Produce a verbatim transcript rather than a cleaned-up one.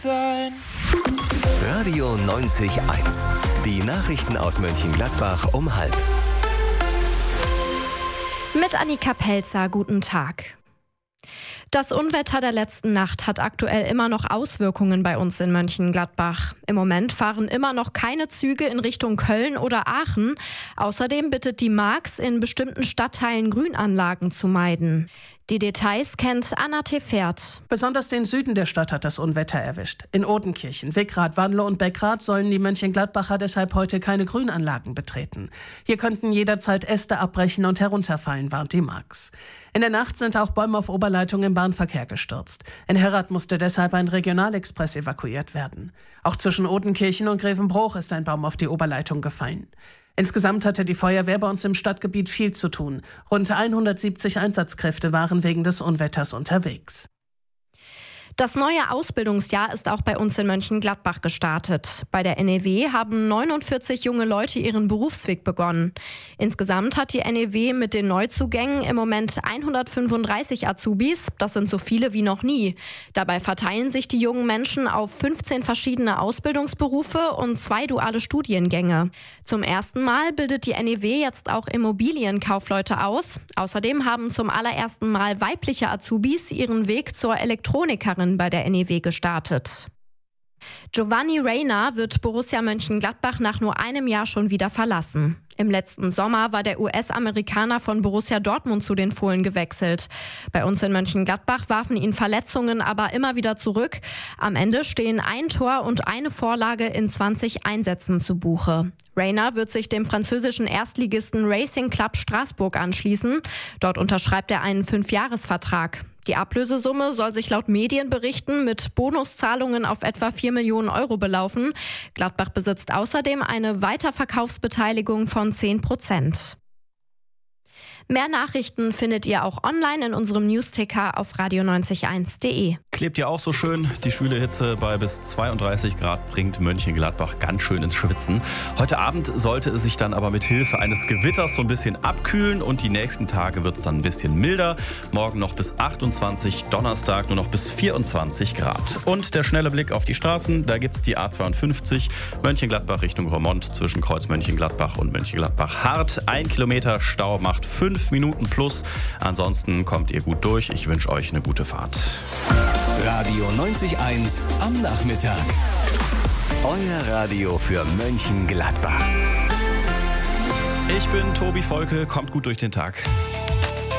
sein. Radio neunzig Komma eins. Die Nachrichten aus Mönchengladbach um halb. Mit Annika Pelzer, guten Tag. Das Unwetter der letzten Nacht hat aktuell immer noch Auswirkungen bei uns in Mönchengladbach. Im Moment fahren immer noch keine Züge in Richtung Köln oder Aachen. Außerdem bittet die Marx, in bestimmten Stadtteilen Grünanlagen zu meiden. Die Details kennt Anna Tefert. Besonders den Süden der Stadt hat das Unwetter erwischt. In Odenkirchen, Wickrath, Wanlo und Beckrath sollen die Mönchengladbacher deshalb heute keine Grünanlagen betreten. Hier könnten jederzeit Äste abbrechen und herunterfallen, warnt die Marx. In der Nacht sind auch Bäume auf Oberleitung im Bahnverkehr gestürzt. In Herrath musste deshalb ein Regionalexpress evakuiert werden. Auch zwischen Odenkirchen und Grevenbroich ist ein Baum auf die Oberleitung gefallen. Insgesamt hatte die Feuerwehr bei uns im Stadtgebiet viel zu tun. Rund hundertsiebzig Einsatzkräfte waren wegen des Unwetters unterwegs. Das neue Ausbildungsjahr ist auch bei uns in Mönchengladbach gestartet. Bei der N E W haben neunundvierzig junge Leute ihren Berufsweg begonnen. Insgesamt hat die N E W mit den Neuzugängen im Moment hundertfünfunddreißig Azubis. Das sind so viele wie noch nie. Dabei verteilen sich die jungen Menschen auf fünfzehn verschiedene Ausbildungsberufe und zwei duale Studiengänge. Zum ersten Mal bildet die N E W jetzt auch Immobilienkaufleute aus. Außerdem haben zum allerersten Mal weibliche Azubis ihren Weg zur Elektronikerin bei der N E W gestartet. Giovanni Reyna wird Borussia Mönchengladbach nach nur einem Jahr schon wieder verlassen. Im letzten Sommer war der U S-Amerikaner von Borussia Dortmund zu den Fohlen gewechselt. Bei uns in Mönchengladbach warfen ihn Verletzungen aber immer wieder zurück. Am Ende stehen ein Tor und eine Vorlage in zwanzig Einsätzen zu Buche. Reyna wird sich dem französischen Erstligisten Racing Club Straßburg anschließen. Dort unterschreibt er einen Fünfjahresvertrag. Die Ablösesumme soll sich laut Medienberichten mit Bonuszahlungen auf etwa vier Millionen Euro belaufen. Gladbach besitzt außerdem eine Weiterverkaufsbeteiligung von zehn Prozent. Mehr Nachrichten findet ihr auch online in unserem Newsticker auf radio neunzig Komma eins punkt de. Klebt ja auch so schön. Die schwüle Hitze bei bis zweiunddreißig Grad bringt Mönchengladbach ganz schön ins Schwitzen. Heute Abend sollte es sich dann aber mit Hilfe eines Gewitters so ein bisschen abkühlen und die nächsten Tage wird es dann ein bisschen milder. Morgen noch bis achtundzwanzig, Donnerstag nur noch bis vierundzwanzig Grad. Und der schnelle Blick auf die Straßen, da gibt es die A zweiundfünfzig, Mönchengladbach Richtung Roermond zwischen Kreuz Mönchengladbach und Mönchengladbach-Hart. Ein Kilometer Stau macht fünf Minuten plus. Ansonsten kommt ihr gut durch. Ich wünsche euch eine gute Fahrt. Radio neunzig Komma eins am Nachmittag. Euer Radio für Mönchengladbach. Ich bin Tobi Volke, kommt gut durch den Tag.